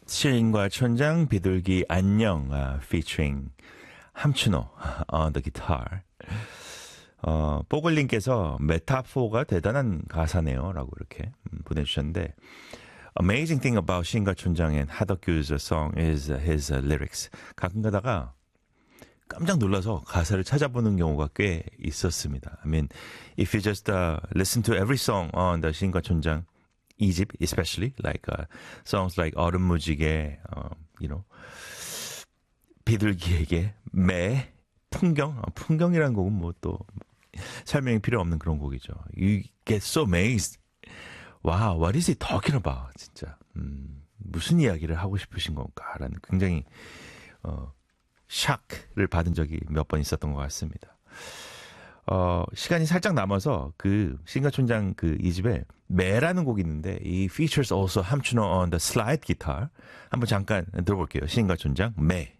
시인과 촌장 비둘기 안녕 featuring 함춘호 on the guitar. 뽀글님께서 메타포가 대단한 가사네요 라고 이렇게 보내주셨는데 Amazing thing about 시인과 촌장 and 하덕규's song is his lyrics. 가끔 가다가 깜짝 놀라서 가사를 찾아보는 경우가 꽤 있었습니다. I mean, if you just listen to every song on the 시인과 촌장 Egypt, especially like songs like 얼음 무지개, 비둘기에게 매, 풍경이라는 곡은 뭐 또 설명이 필요 없는 그런 곡이죠. You get so amazed. Wow, what is he talking about? 진짜 무슨 이야기를 하고 싶으신 건가라는 굉장히 샥을 받은 적이 몇 번 있었던 것 같습니다. 시간이 살짝 남아서 그 싱가촌장 이 집에 매라는 곡이 있는데 이 features also 함춘호 on the slide guitar 한번 잠깐 들어볼게요. 싱가촌장 매.